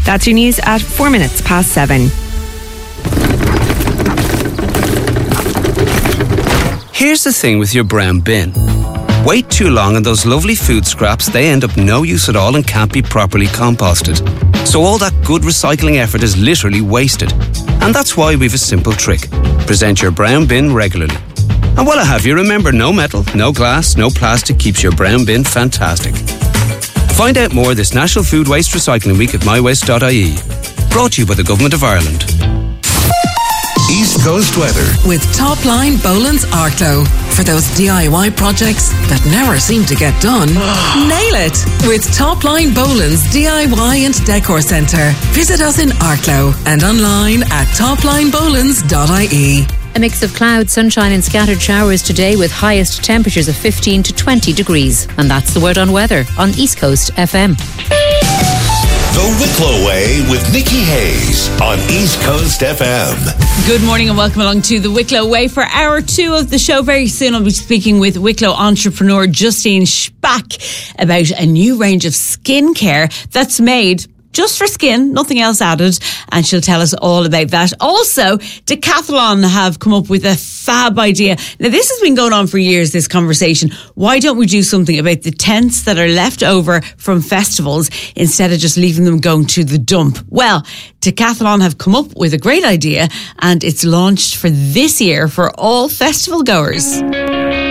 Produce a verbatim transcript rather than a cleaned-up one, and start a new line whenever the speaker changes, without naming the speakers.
That's your news at four minutes past seven.
Here's the thing with your brown bin. Wait too long and those lovely food scraps, they end up no use at all and can't be properly composted. So all that good recycling effort is literally wasted. And that's why we've a simple trick. Present your brown bin regularly. And while I have you, remember, no metal, no glass, no plastic keeps your brown bin fantastic. Find out more this National Food Waste Recycling Week at my waste dot I E. Brought to you by the Government of Ireland.
East Coast weather
with Top Line Boland's Arklow. For those D I Y projects that never seem to get done, nail it with Top Line Boland's D I Y and Decor Centre. Visit us in Arklow and online at top line bolands dot I E.
A mix of clouds, sunshine and scattered showers today with highest temperatures of fifteen to twenty degrees. And that's the word on weather on East Coast F M.
The Wicklow Way with Nikki Hayes on East Coast F M.
Good morning and welcome along to the Wicklow Way for hour two of the show. Very soon I'll be speaking with Wicklow entrepreneur Justine Spack about a new range of skincare that's made just for skin, nothing else added, and she'll tell us all about that. Also, Decathlon have come up with a fab idea. Now, this has been going on for years, this conversation. Why don't we do something about the tents that are left over from festivals instead of just leaving them going to the dump? Well, Decathlon have come up with a great idea, and it's launched for this year for all festival goers.